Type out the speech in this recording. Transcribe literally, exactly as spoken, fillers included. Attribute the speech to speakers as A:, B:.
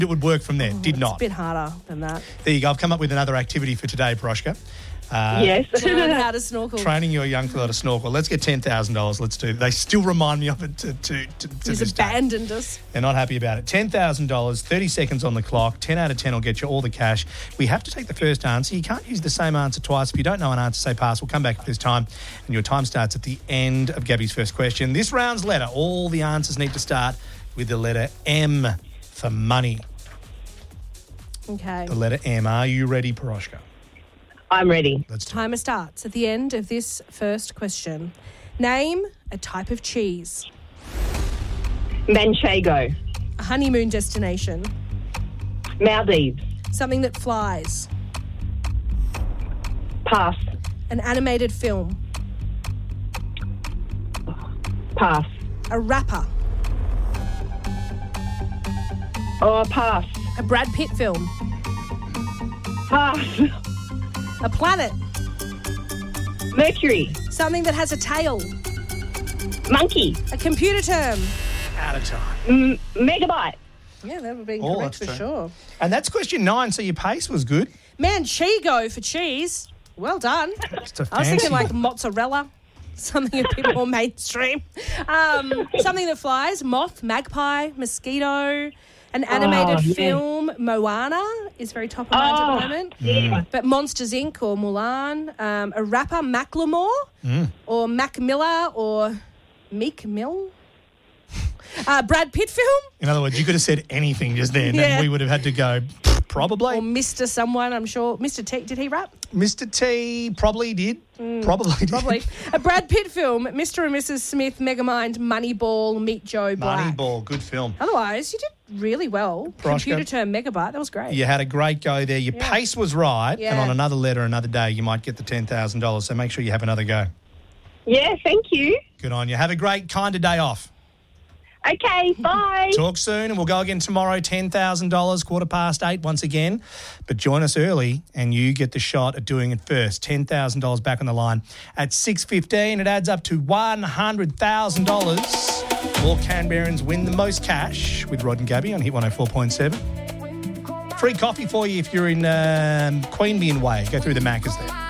A: it would work from there.
B: Oh,
A: Did
B: it's
A: not.
B: a bit harder than that.
A: There you go. I've come up with another activity for today, Paroshka. Uh,
C: Yes.
B: Learn how to snorkel.
A: Training your young fella to snorkel. Let's get ten thousand dollars. Let's do it. They still remind me of it to, to, to, to
B: He's
A: this day.
B: abandoned us.
A: They're not happy about it. ten thousand dollars, thirty seconds on the clock. ten out of ten will get you all the cash. We have to take the first answer. You can't use the same answer twice. If you don't know an answer, say pass. We'll come back at this time. And your time starts at the end of Gabby's first question. This round's letter, all the answers need to start with the letter M for money.
B: Okay.
A: The letter M. Are you ready, Paroshka?
C: I'm ready.
A: Let's do it.
B: Timer starts at the end of this first question. Name a type of cheese.
C: Manchego.
B: A honeymoon destination.
C: Maldives.
B: Something that flies.
C: Pass.
B: An animated film.
C: Pass.
B: A rapper.
C: Oh, pass.
B: A Brad Pitt film.
C: Pass.
B: A planet.
C: Mercury.
B: Something that has a tail.
C: Monkey.
B: A computer term.
A: Out of time.
C: M- megabyte.
B: Yeah, that would be
A: Oh,
B: correct
A: that's
B: for
A: true.
B: sure.
A: And that's question nine, so your pace was good.
B: Manchego for cheese. Well done.
A: Just a
B: I was thinking
A: fancy
B: like
A: one.
B: mozzarella. Something a bit more mainstream. Um, something that flies. Moth, magpie, mosquito. An animated
C: Oh, yeah.
B: film, Moana, is very top of mind
C: Oh,
B: at the moment.
C: yeah.
B: But Monsters Incorporated or Mulan. Um, a rapper, Macklemore.
A: Mm.
B: Or Mac Miller or Meek Mill. Uh, Brad Pitt film.
A: In other words, you could have said anything just then,
B: Yeah.
A: and we would have had to go, probably.
B: Or Mister Someone, I'm sure. Mister T, did he rap?
A: Mister T probably did. probably did.
B: Probably. A Brad Pitt film, Mister and Missus Smith, Megamind, Moneyball, Meet Joe Black.
A: Moneyball, good film.
B: Otherwise, you did really well.
A: Paroshka.
B: Computer term megabyte, that was great.
A: You had a great go there. Your
B: Yeah.
A: pace was right, and
B: Yeah.
A: on another letter, another day, you might get the ten thousand dollars, so make sure you have another go.
C: Yeah, thank you.
A: Good on you. Have a great kind of day off.
C: Okay, bye.
A: Talk soon, and we'll go again tomorrow, ten thousand dollars, quarter past eight once again. But join us early, and you get the shot at doing it first. ten thousand dollars back on the line at six fifteen. It adds up to one hundred thousand dollars. All Canberrans win the most cash with Rod and Gabby on Hit one oh four point seven. Free coffee for you if you're in um, Queanbeyan Way. Go through the Macca's there.